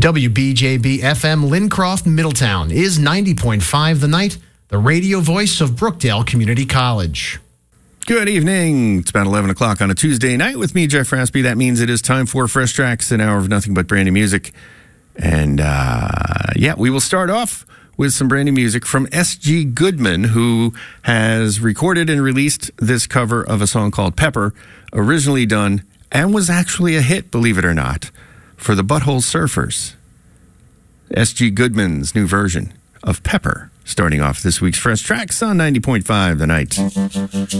WBJB FM Lincroft, Middletown is 90.5 The Night, the radio voice of Brookdale Community College. Good evening. It's about 11 o'clock on a Tuesday night with me, Jeff Raspy. That means it is time for Fresh Tracks, an hour of nothing but brand new music. And, we will start off with some brand new music from S.G. Goodman, who has recorded and released this cover of a song called Pepper, originally done and was actually a hit, believe it or not, for the Butthole Surfers. S.G. Goodman's new version of Pepper, starting off this week's Fresh Tracks on 90.5 The Night.